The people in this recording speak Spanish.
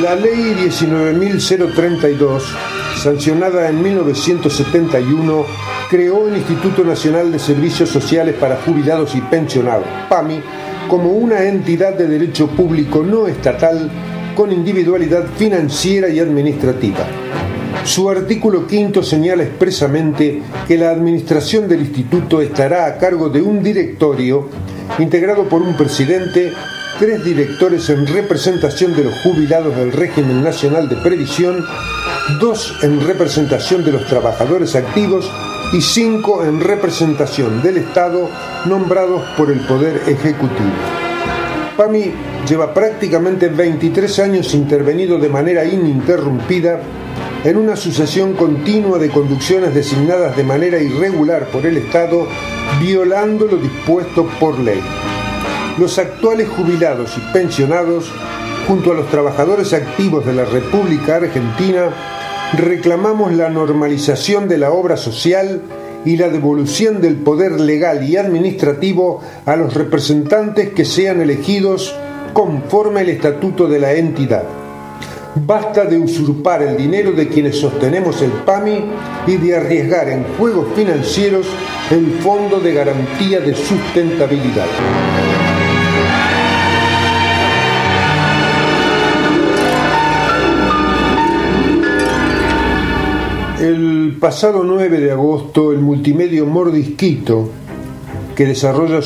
La ley 19.032, sancionada en 1971, creó el Instituto Nacional de Servicios Sociales para Jubilados y Pensionados, PAMI, como una entidad de derecho público no estatal con individualidad financiera y administrativa. Su artículo 5 señala expresamente que la administración del instituto estará a cargo de un directorio integrado por un presidente, 3 directores en representación de los jubilados del régimen nacional de previsión, 2 en representación de los trabajadores activos y 5 en representación del Estado nombrados por el Poder Ejecutivo. PAMI lleva prácticamente 23 años intervenido de manera ininterrumpida en una sucesión continua de conducciones designadas de manera irregular por el Estado, violando lo dispuesto por ley. Los actuales jubilados y pensionados, junto a los trabajadores activos de la República Argentina, reclamamos la normalización de la obra social y la devolución del poder legal y administrativo a los representantes que sean elegidos conforme al estatuto de la entidad. Basta de usurpar el dinero de quienes sostenemos el PAMI y de arriesgar en juegos financieros el Fondo de Garantía de Sustentabilidad. El pasado 9 de agosto, el multimedio Mordisquito, que desarrolla